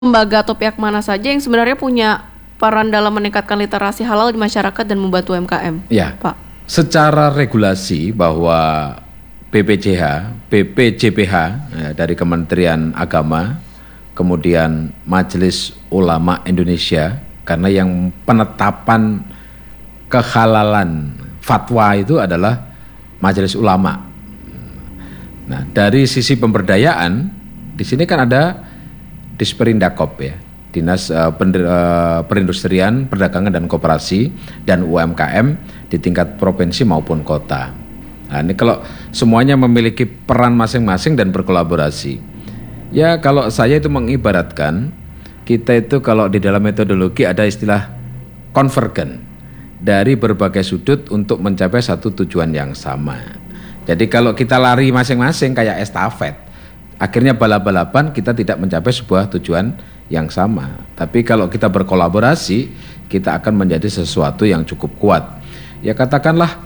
lembaga atau pihak mana saja yang sebenarnya punya peran dalam meningkatkan literasi halal di masyarakat dan membantu UMKM? Ya, Pak. Secara regulasi bahwa BPJPH dari Kementerian Agama, kemudian Majelis Ulama Indonesia, karena yang penetapan kehalalan fatwa itu adalah Majelis Ulama. Nah, dari sisi pemberdayaan, di sini kan ada Disperindakop ya, Dinas Perindustrian, Perdagangan dan Koperasi dan UMKM di tingkat provinsi maupun kota. Nah, ini kalau semuanya memiliki peran masing-masing dan berkolaborasi. Ya, kalau saya itu mengibaratkan kita itu kalau di dalam metodologi ada istilah konvergen dari berbagai sudut untuk mencapai satu tujuan yang sama. Jadi kalau kita lari masing-masing kayak estafet, akhirnya balap-balapan kita tidak mencapai sebuah tujuan yang sama. Tapi kalau kita berkolaborasi, kita akan menjadi sesuatu yang cukup kuat. Ya katakanlah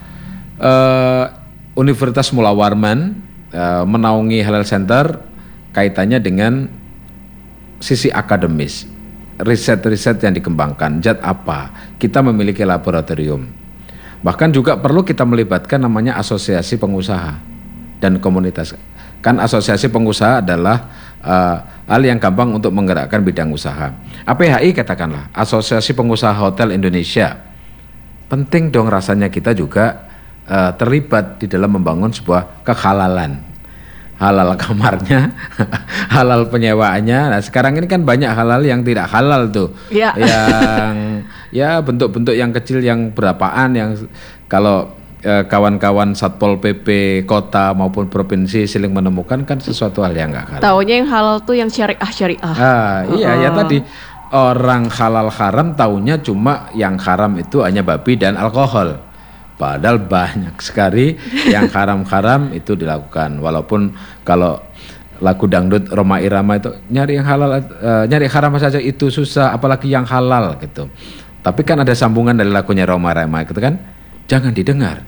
Universitas Mula Warman menaungi Halal Center kaitannya dengan sisi akademis, riset-riset yang dikembangkan, zat apa, kita memiliki laboratorium. Bahkan juga perlu kita melibatkan namanya asosiasi pengusaha dan komunitas. Kan asosiasi pengusaha adalah hal yang gampang untuk menggerakkan bidang usaha. APHI katakanlah, Asosiasi Pengusaha Hotel Indonesia. Penting dong rasanya kita juga terlibat di dalam membangun sebuah kehalalan. Halal kamarnya, halal penyewaannya. Nah, sekarang ini kan banyak halal yang tidak halal tuh. Ya. Yang ya bentuk-bentuk yang kecil yang berapaan yang kalau kawan-kawan Satpol PP kota maupun provinsi saling menemukan kan sesuatu hal yang enggak halal. Taunya yang halal tuh yang syariah. Iya ya tadi orang halal haram taunya cuma yang haram itu hanya babi dan alkohol. Padahal banyak sekali yang haram-haram itu dilakukan. Walaupun kalau lagu dangdut Roma Irama itu nyari yang halal, nyari haram saja itu susah, apalagi yang halal gitu. Tapi kan ada sambungan dari lagunya Roma Irama gitu kan. Jangan didengar.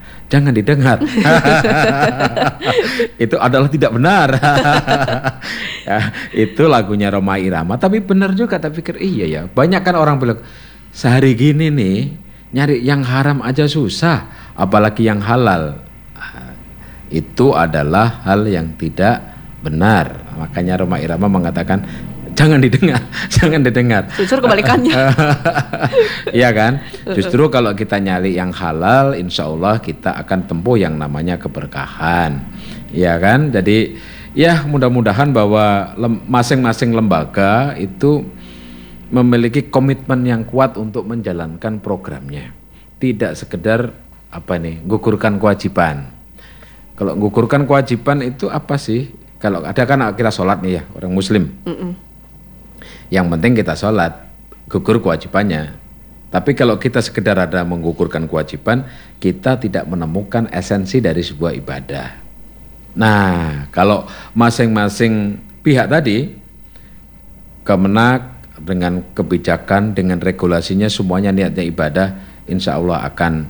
Itu adalah tidak benar. Ya, itu lagunya Roma Irama. Tapi benar juga, tak pikir iya ya. Banyak kan orang bilang sehari gini nih nyari yang haram aja susah, apalagi yang halal. Itu adalah hal yang tidak benar. Makanya Roma Irama mengatakan jangan didengar. Justru kebalikannya. Iya kan? Justru kalau kita nyari yang halal, insya Allah kita akan tempuh yang namanya keberkahan. Iya kan? Jadi ya mudah-mudahan bahwa masing-masing lembaga itu memiliki komitmen yang kuat untuk menjalankan programnya. Tidak sekedar gugurkan kewajiban. Kalau gugurkan kewajiban itu apa sih? Kalau ada kan kita sholat nih ya, orang muslim. Yang penting kita sholat, gugur kewajibannya. Tapi kalau kita sekedar ada menggugurkan kewajiban, kita tidak menemukan esensi dari sebuah ibadah. Nah, kalau masing-masing pihak tadi, Kemenak dengan kebijakan, dengan regulasinya semuanya niatnya ibadah, insya Allah akan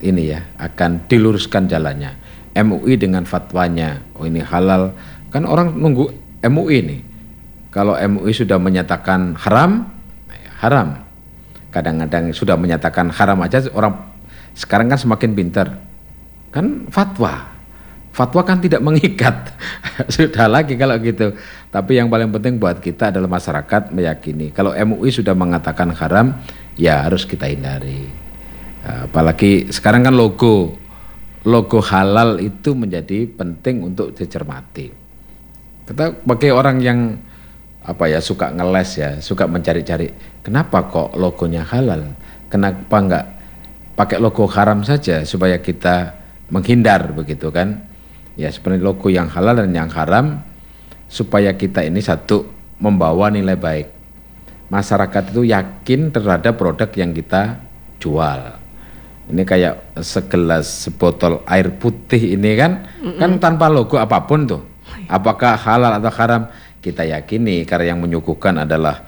diluruskan jalannya. MUI dengan fatwanya, oh ini halal, kan orang nunggu MUI nih. Kalau MUI sudah menyatakan haram, haram. Kadang-kadang sudah menyatakan haram aja orang sekarang kan semakin pintar. Kan fatwa kan tidak mengikat. Sudah lagi kalau gitu. Tapi yang paling penting buat kita adalah masyarakat meyakini. Kalau MUI sudah mengatakan haram, ya harus kita hindari. Apalagi sekarang kan logo halal itu menjadi penting untuk dicermati. Kita sebagai orang yang suka ngeles ya, suka mencari-cari. Kenapa kok logonya halal? Kenapa enggak pakai logo haram saja supaya kita menghindar begitu kan? Ya seperti logo yang halal dan yang haram supaya kita ini satu membawa nilai baik. Masyarakat itu yakin terhadap produk yang kita jual. Ini kayak sebotol air putih ini kan tanpa logo apapun tuh. Apakah halal atau haram? Kita yakini karena yang menyuguhkan adalah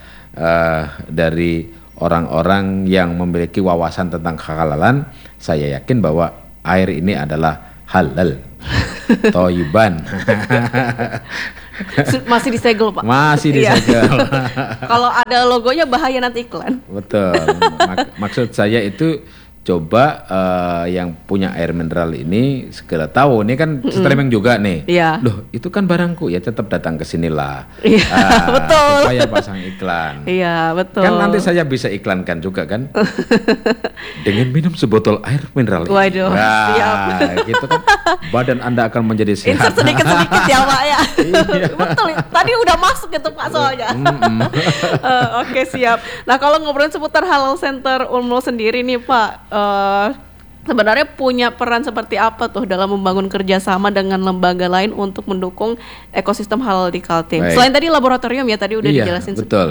dari orang-orang yang memiliki wawasan tentang kehalalan. Saya yakin bahwa air ini adalah halal, thayyiban. Masih disegel, Pak. Masih Iya. disegel. Kalau ada logonya bahaya nanti iklan. Betul. Maksud saya itu coba yang punya air mineral ini segera tahu. Ini kan streaming juga nih. Iya. Loh, itu kan barangku ya, tetap datang ke sinilah. Iya, betul. Supaya pasang iklan. Iya, betul. Kan nanti saya bisa iklankan juga kan. Dengan minum sebotol air mineral ini. Waduh, siap. Gitu kan. Badan Anda akan menjadi sehat. Insert sedikit-sedikit ya, Pak ya. Iya. Betul. Tadi udah masuk itu, Pak, soalnya. Oke, siap. Nah, kalau ngobrolin seputar Halal Center Ulmul sendiri nih, Pak, sebenarnya punya peran seperti apa tuh dalam membangun kerjasama dengan lembaga lain untuk mendukung ekosistem halal di Kaltim? Baik. Selain tadi laboratorium ya, tadi udah dijelasin. Betul.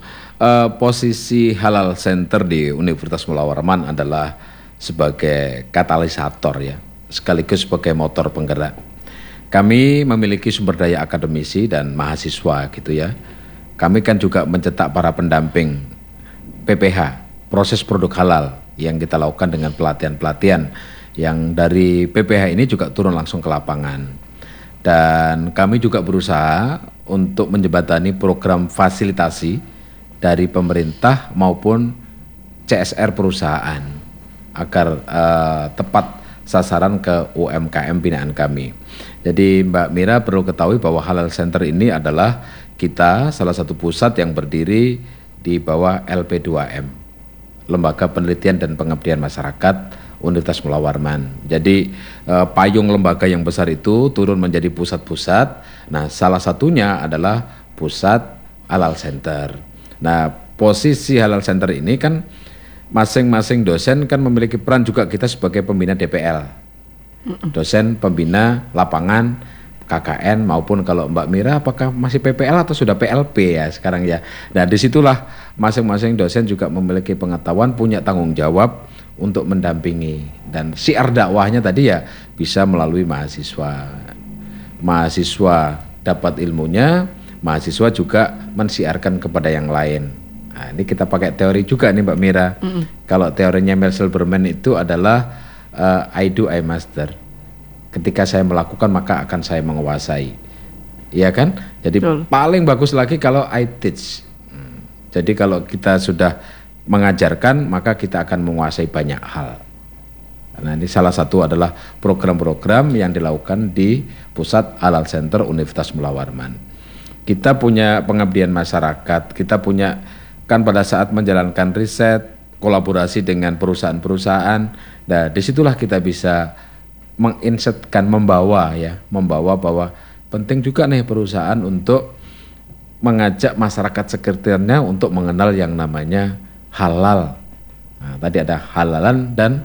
Posisi Halal Center di Universitas Mula Warman adalah sebagai katalisator ya, sekaligus sebagai motor penggerak. Kami memiliki sumber daya akademisi dan mahasiswa gitu ya. Kami kan juga mencetak para pendamping PPH, proses produk halal, yang kita lakukan dengan pelatihan-pelatihan yang dari PPH ini juga turun langsung ke lapangan. Dan kami juga berusaha untuk menjembatani program fasilitasi dari pemerintah maupun CSR perusahaan agar tepat sasaran ke UMKM binaan kami. Jadi Mbak Mira perlu ketahui bahwa Halal Center ini adalah kita salah satu pusat yang berdiri di bawah LP2M, Lembaga Penelitian dan Pengabdian Masyarakat Universitas Mula Warman. Jadi payung lembaga yang besar itu turun menjadi pusat-pusat. Nah, salah satunya adalah pusat Halal Center. Nah, posisi Halal Center ini kan masing-masing dosen kan memiliki peran juga kita sebagai pembina DPL. Dosen pembina lapangan KKN maupun kalau Mbak Mira apakah masih PPL atau sudah PLP ya sekarang ya. Nah, disitulah masing-masing dosen juga memiliki pengetahuan, punya tanggung jawab untuk mendampingi, dan syiar dakwahnya tadi ya bisa melalui mahasiswa. Mahasiswa dapat ilmunya, mahasiswa juga mensiarkan kepada yang lain. Nah, ini kita pakai teori juga nih Mbak Mira. Kalau teorinya Marcel Berman itu adalah I do, I master. Ketika saya melakukan maka akan saya menguasai, iya kan? Jadi paling bagus lagi kalau I teach. Jadi kalau kita sudah mengajarkan maka kita akan menguasai banyak hal. Nah, ini salah satu adalah program-program yang dilakukan di Pusat Halal Center Universitas Mula Warman. Kita punya pengabdian masyarakat, kita punya kan pada saat menjalankan riset, kolaborasi dengan perusahaan-perusahaan. Nah, disitulah kita bisa menginsetkan, membawa bahwa penting juga nih perusahaan untuk mengajak masyarakat sekitarnya untuk mengenal yang namanya halal. Nah, tadi ada halalan dan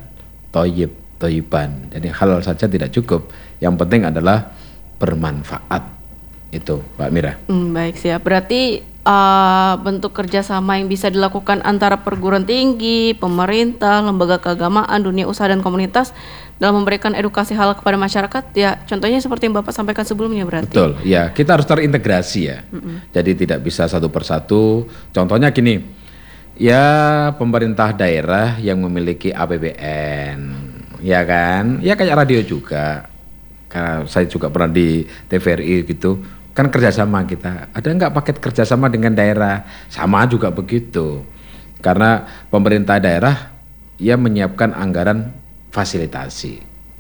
toyiban. Jadi halal saja tidak cukup, yang penting adalah bermanfaat. Itu Mbak Mira. Baik, siap. Berarti bentuk kerjasama yang bisa dilakukan antara perguruan tinggi, pemerintah, lembaga keagamaan, dunia usaha dan komunitas dalam memberikan edukasi halal kepada masyarakat ya, contohnya seperti yang Bapak sampaikan sebelumnya berarti. Betul, ya kita harus terintegrasi ya. Jadi tidak bisa satu persatu. Contohnya gini, ya pemerintah daerah yang memiliki APBN, ya kan, ya kayak radio juga. Karena saya juga pernah di TVRI gitu, kan kerjasama kita. Ada nggak paket kerjasama dengan daerah? Sama juga begitu. Karena pemerintah daerah ya menyiapkan anggaran fasilitasi.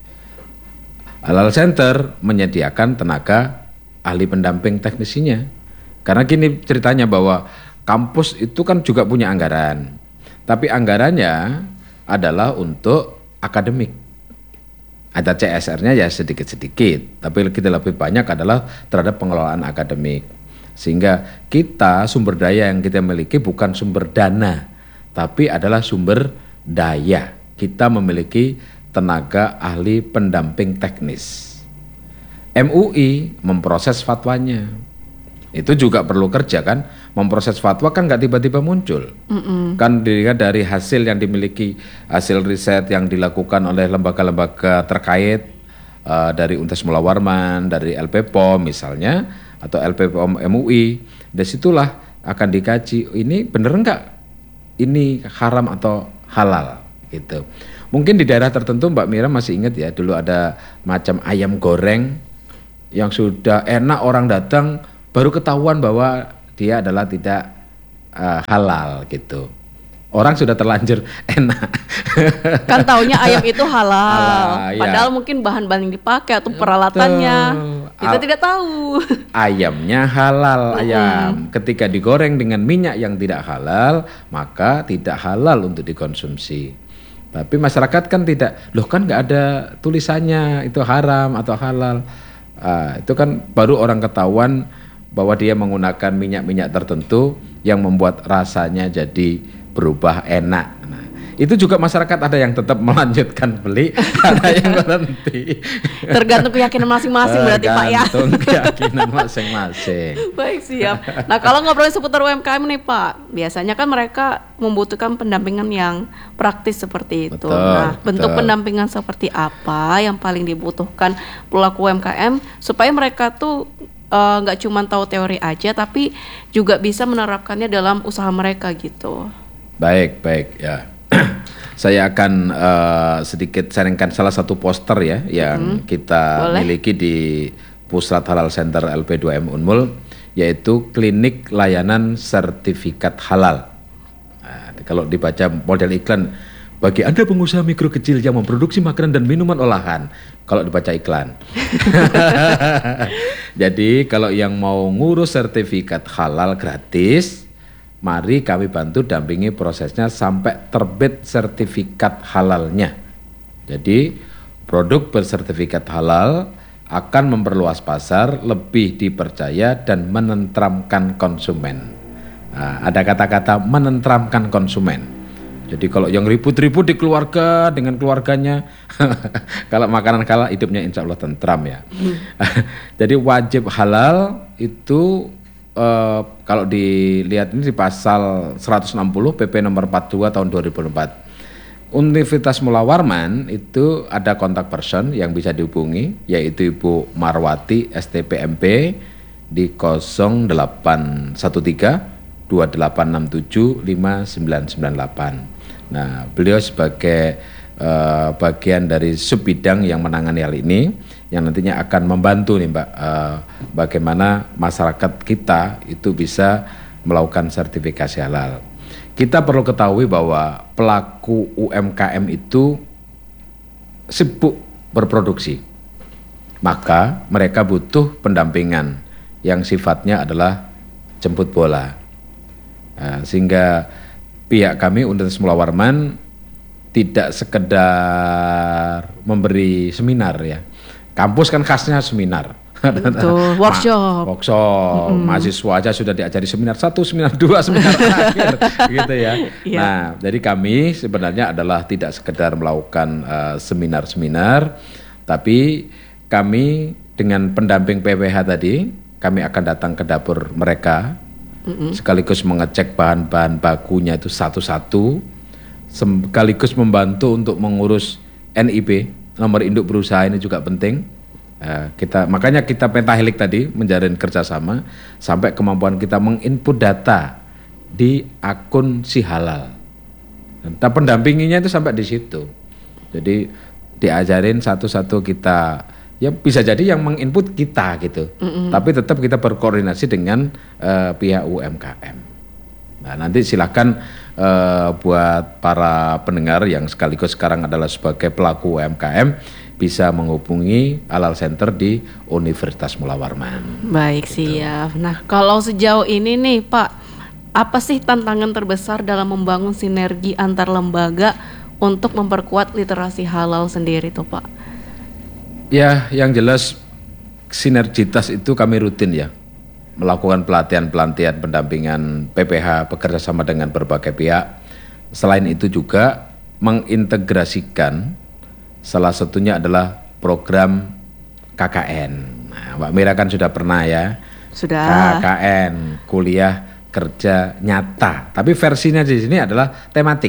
Halal Center menyediakan tenaga ahli pendamping teknisinya. Karena gini ceritanya bahwa kampus itu kan juga punya anggaran. Tapi anggarannya adalah untuk akademik. Ada CSR-nya ya sedikit-sedikit, tapi kita lebih banyak adalah terhadap pengelolaan akademik. Sehingga kita sumber daya yang kita miliki bukan sumber dana, tapi adalah sumber daya. Kita memiliki tenaga ahli pendamping teknis. MUI memproses fatwanya. Itu juga perlu kerja kan, memproses fatwa kan nggak tiba-tiba muncul. Kan dilihat dari hasil yang dimiliki, hasil riset yang dilakukan oleh lembaga-lembaga terkait, dari Universitas Mula Warman, dari LPPOM misalnya, atau LPPOM MUI. Dari situlah akan dikaji, ini bener nggak ini haram atau halal gitu. Mungkin di daerah tertentu Mbak Mira masih ingat ya, dulu ada macam ayam goreng yang sudah enak orang datang baru ketahuan bahwa dia adalah tidak halal gitu. Orang sudah terlanjur enak. Kan taunya ayam itu halal. Iya. Padahal mungkin bahan-bahan yang dipakai atau peralatannya kita tidak tahu. Ayamnya halal ayam. Ketika digoreng dengan minyak yang tidak halal, maka tidak halal untuk dikonsumsi. Tapi masyarakat kan tidak, loh kan nggak ada tulisannya itu haram atau halal. Itu kan baru orang ketahuan bahwa dia menggunakan minyak-minyak tertentu yang membuat rasanya jadi berubah enak. Nah, itu juga masyarakat ada yang tetap melanjutkan beli, ada yang berhenti. Tergantung keyakinan masing-masing berarti Pak ya. Tergantung keyakinan masing-masing. Baik, siap. Nah, kalau ngobrolin seputar UMKM nih Pak, biasanya kan mereka membutuhkan pendampingan yang praktis seperti itu. Betul, bentuk betul. pendampingan seperti apa yang paling dibutuhkan pelaku UMKM supaya mereka tuh nggak cuma tahu teori aja, tapi juga bisa menerapkannya dalam usaha mereka gitu. Baik ya. Saya akan sedikit sharingkan salah satu poster ya yang kita miliki di Pusat Halal Center LP2M Unmul, yaitu Klinik Layanan Sertifikat Halal. Nah, kalau dibaca model iklan, bagi Anda pengusaha mikro kecil yang memproduksi makanan dan minuman olahan, kalau dibaca iklan. Jadi kalau yang mau ngurus sertifikat halal gratis, mari kami bantu dampingi prosesnya sampai terbit sertifikat halalnya. Jadi produk bersertifikat halal akan memperluas pasar, lebih dipercaya dan menenteramkan konsumen. Nah, ada kata-kata menenteramkan konsumen. Jadi kalau yang ribut-ribut di keluarga dengan keluarganya, kalau makanan halal hidupnya insya Allah tentram ya. Jadi wajib halal itu kalau dilihat ini di pasal 160 PP nomor 42 tahun 2004. Universitas Mula Warman itu ada kontak person yang bisa dihubungi, yaitu Ibu Marwati STPMP di 0813 2867 5998. Nah, beliau sebagai bagian dari subbidang yang menangani hal ini, yang nantinya akan membantu nih Mbak, bagaimana masyarakat kita itu bisa melakukan sertifikasi halal. Kita perlu ketahui bahwa pelaku UMKM itu sibuk berproduksi, maka mereka butuh pendampingan yang sifatnya adalah jemput bola. Sehingga pihak kami Universitas Mula Warman tidak sekedar memberi seminar ya. Kampus kan khasnya seminar. Betul, workshop. Mahasiswa aja sudah diajari seminar 1, seminar 2, seminar terakhir gitu ya. Yeah. Nah, jadi kami sebenarnya adalah tidak sekedar melakukan seminar-seminar, tapi kami dengan pendamping PPH tadi, kami akan datang ke dapur mereka, sekaligus mengecek bahan-bahan bakunya itu satu-satu, sekaligus membantu untuk mengurus NIB, nomor induk berusaha ini juga penting. Makanya kita pentahelik tadi menjalin kerjasama sampai kemampuan kita menginput data di akun si halal. Nah, pendampinginya itu sampai di situ. Jadi diajarin satu-satu kita. Ya bisa jadi yang menginput kita gitu, tapi tetap kita berkoordinasi dengan pihak UMKM. Nah nanti silakan buat para pendengar yang sekaligus sekarang adalah sebagai pelaku UMKM bisa menghubungi Halal Center di Universitas Mula Warman. Baik, gitu. Siap. Nah kalau sejauh ini nih Pak, apa sih tantangan terbesar dalam membangun sinergi antar lembaga untuk memperkuat literasi halal sendiri tuh Pak? Ya, yang jelas sinergitas itu kami rutin ya, melakukan pelatihan-pelatihan pendampingan PPH bekerja sama dengan berbagai pihak. Selain itu juga mengintegrasikan, salah satunya adalah program KKN. Nah, Mbak Mira kan sudah pernah ya, sudah. KKN, kuliah kerja nyata. Tapi versinya di sini adalah tematik.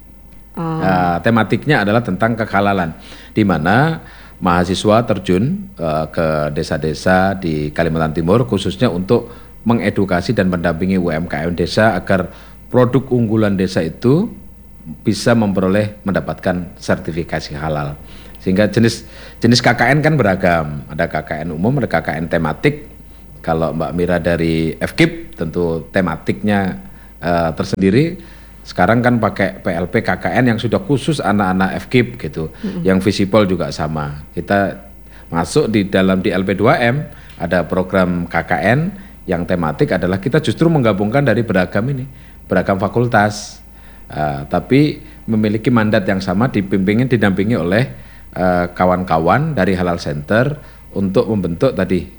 Tematiknya adalah tentang kehalalan, di mana mahasiswa terjun ke desa-desa di Kalimantan Timur khususnya untuk mengedukasi dan mendampingi UMKM desa agar produk unggulan desa itu bisa mendapatkan sertifikasi halal. Sehingga jenis KKN kan beragam. Ada KKN umum, ada KKN tematik. Kalau Mbak Mira dari FKIP tentu tematiknya tersendiri. Sekarang kan pakai PLP KKN yang sudah khusus anak-anak FKIP gitu. Yang visipol juga sama. Kita masuk di LP2M ada program KKN yang tematik adalah kita justru menggabungkan dari beragam fakultas. Tapi memiliki mandat yang sama didampingi oleh kawan-kawan dari Halal Center untuk membentuk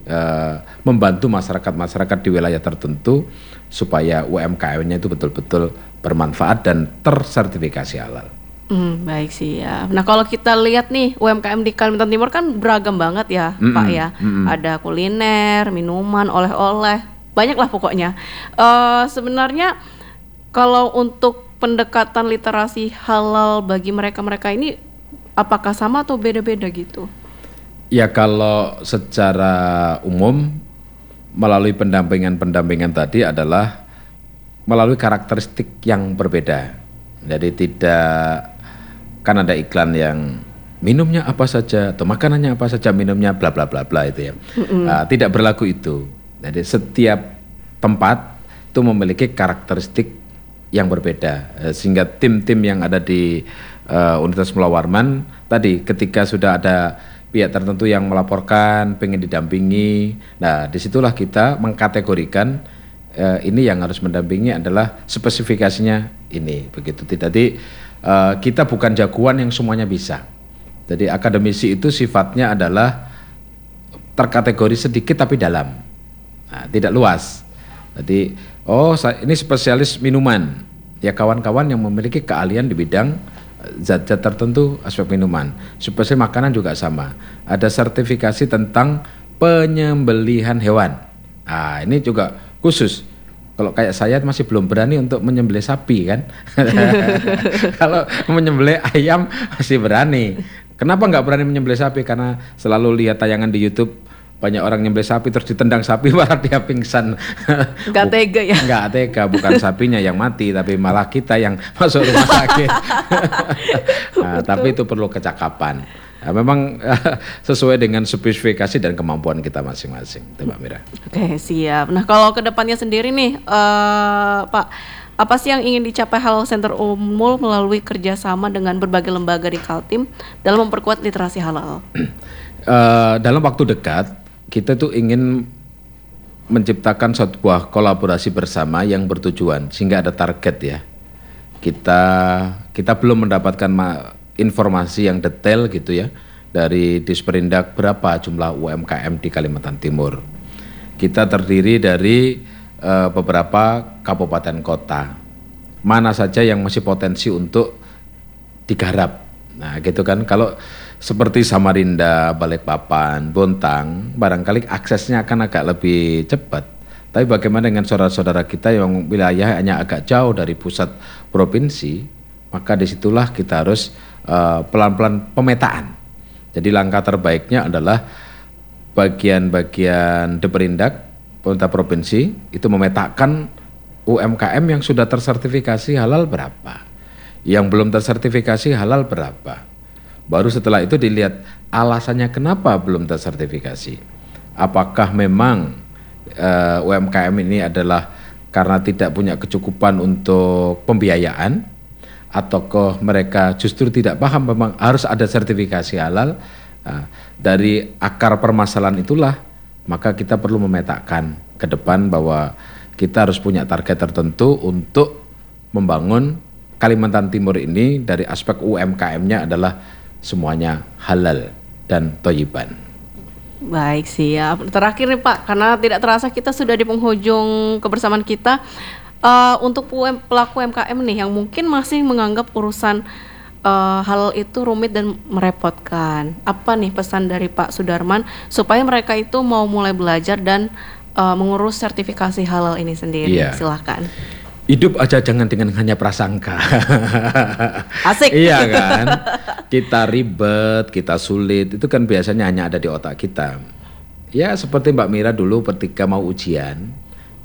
membantu masyarakat di wilayah tertentu supaya UMKM-nya itu betul-betul bermanfaat dan tersertifikasi halal. Baik sih ya. Nah kalau kita lihat nih UMKM di Kalimantan Timur kan beragam banget ya Pak ya. Ada kuliner, minuman, oleh-oleh, banyak lah pokoknya. Sebenarnya kalau untuk pendekatan literasi halal bagi mereka ini apakah sama atau beda-beda gitu? Ya kalau secara umum melalui pendampingan tadi adalah melalui karakteristik yang berbeda. Jadi tidak kan ada iklan yang minumnya apa saja atau makanannya apa saja, minumnya bla bla bla bla itu ya. Tidak berlaku itu. Jadi setiap tempat itu memiliki karakteristik yang berbeda. Sehingga tim-tim yang ada di Universitas Mula Warman tadi ketika sudah ada pihak tertentu yang melaporkan pengen didampingi, nah disitulah kita mengkategorikan ini yang harus mendampingi adalah spesifikasinya ini begitu. Jadi kita bukan jagoan yang semuanya bisa. Jadi akademisi itu sifatnya adalah terkategori sedikit tapi dalam, tidak luas. Jadi ini spesialis minuman, ya kawan-kawan yang memiliki keahlian di bidang zat-zat tertentu aspek minuman. Spesial makanan juga sama. Ada sertifikasi tentang penyembelihan hewan. Ini juga khusus. Kalau kayak saya masih belum berani untuk menyembelih sapi kan. Kalau menyembelih ayam masih berani. Kenapa nggak berani menyembelih sapi? Karena selalu lihat tayangan di YouTube banyak orang nyembelih sapi terus ditendang sapi malah dia pingsan. Nggak tega ya? Nggak tega, bukan sapinya yang mati tapi malah kita yang masuk rumah sakit. Tapi itu perlu kecakapan. Memang sesuai dengan spesifikasi dan kemampuan kita masing-masing, itu Mbak Mira. Oke, siap. Nah kalau kedepannya sendiri nih Pak, apa sih yang ingin dicapai Halal Center Ummul melalui kerjasama dengan berbagai lembaga di Kaltim dalam memperkuat literasi halal? Dalam waktu dekat kita tuh ingin menciptakan sebuah kolaborasi bersama yang bertujuan sehingga ada target ya. Kita belum mendapatkan informasi yang detail gitu ya dari Disperindak berapa jumlah UMKM di Kalimantan Timur. Kita terdiri dari beberapa kabupaten kota. Mana saja yang masih potensi untuk digarap. Nah, gitu kan. Kalau seperti Samarinda, Balikpapan, Bontang, barangkali aksesnya akan agak lebih cepat. Tapi bagaimana dengan saudara-saudara kita yang wilayah hanya agak jauh dari pusat provinsi, maka disitulah kita harus pelan-pelan pemetaan. Jadi langkah terbaiknya adalah bagian-bagian Deperindak, pemerintah provinsi, itu memetakan UMKM yang sudah tersertifikasi halal berapa, yang belum tersertifikasi halal berapa. Baru setelah itu dilihat alasannya kenapa belum tersertifikasi. Apakah memang UMKM ini adalah karena tidak punya kecukupan untuk pembiayaan, ataukah mereka justru tidak paham memang harus ada sertifikasi halal. Dari akar permasalahan itulah maka kita perlu memetakan ke depan bahwa kita harus punya target tertentu untuk membangun Kalimantan Timur ini dari aspek UMKM-nya adalah semuanya halal dan thayyiban. Baik, siap. Terakhir nih Pak, karena tidak terasa kita sudah di penghujung kebersamaan kita. Untuk pelaku UMKM nih yang mungkin masih menganggap urusan halal itu rumit dan merepotkan. Apa nih pesan dari Pak Sudarman supaya mereka itu mau mulai belajar dan mengurus sertifikasi halal ini sendiri? Iya. Silahkan. Hidup aja jangan dengan hanya prasangka. Asik. Iya kan? Kita ribet, kita sulit, itu kan biasanya hanya ada di otak kita. Ya seperti Mbak Mira dulu ketika mau ujian,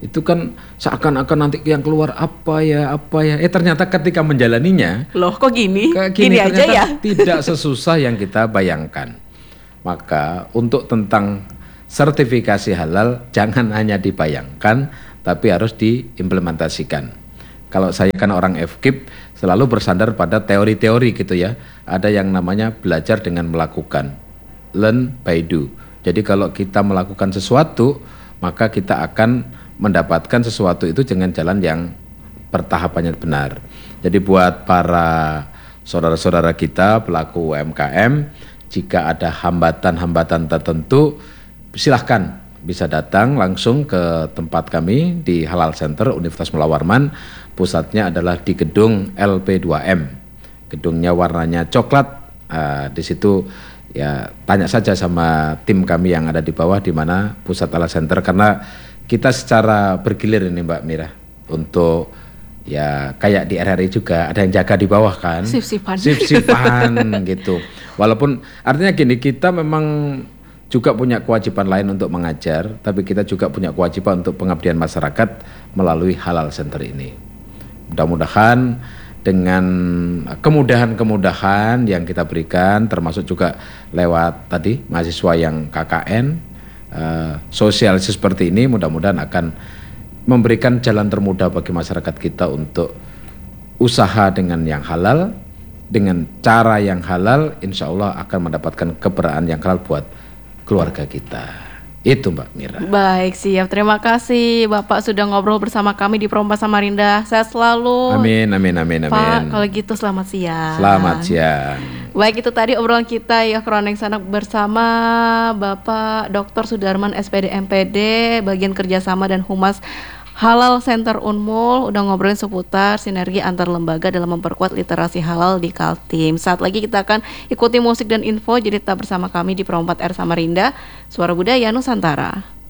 Itu kan seakan-akan nanti yang keluar apa ya. Ternyata ketika menjalaninya, loh kok gini? Gini aja ya? Tidak sesusah yang kita bayangkan. Maka untuk tentang sertifikasi halal jangan hanya dibayangkan, tapi harus diimplementasikan. Kalau saya kan orang FKIP selalu bersandar pada teori-teori gitu ya. Ada yang namanya belajar dengan melakukan, learn by do. Jadi kalau kita melakukan sesuatu, maka kita akan mendapatkan sesuatu itu dengan jalan yang pertahapannya benar. Jadi buat para saudara-saudara kita pelaku UMKM, jika ada hambatan-hambatan tertentu, silahkan bisa datang langsung ke tempat kami di Halal Center Universitas Mula Warman. Pusatnya adalah di gedung LP2M. Gedungnya warnanya coklat. Di situ ya tanya saja sama tim kami yang ada di bawah di mana pusat Halal Center, karena kita secara bergilir ini Mbak Mira untuk ya kayak di RRI juga ada yang jaga di bawah kan. Sip-sipan gitu. Walaupun artinya gini, kita memang juga punya kewajiban lain untuk mengajar, tapi kita juga punya kewajiban untuk pengabdian masyarakat melalui Halal Center ini. Mudah-mudahan dengan kemudahan-kemudahan yang kita berikan, termasuk juga lewat tadi mahasiswa yang KKN, sosialisasi seperti ini, mudah-mudahan akan memberikan jalan termudah bagi masyarakat kita untuk usaha dengan yang halal, dengan cara yang halal, insya Allah akan mendapatkan keberkahan yang halal buat keluarga kita. Itu Mbak Mira. Baik, siap. Terima kasih Bapak sudah ngobrol bersama kami di Perompa Samarinda. Sehat selalu. Amin. Pak, kalau gitu selamat siang. Selamat siang. Baik, itu tadi obrolan kita ya Kroneng Sanak bersama Bapak Dr. Sudarman SPD MPD, bagian kerjasama dan humas Halal Center Unmul, udah ngobrolin seputar sinergi antar lembaga dalam memperkuat literasi halal di Kaltim. Saat lagi kita akan ikuti musik dan info, jadi tetap bersama kami di Perompat R Samarinda, Suara Budaya Nusantara.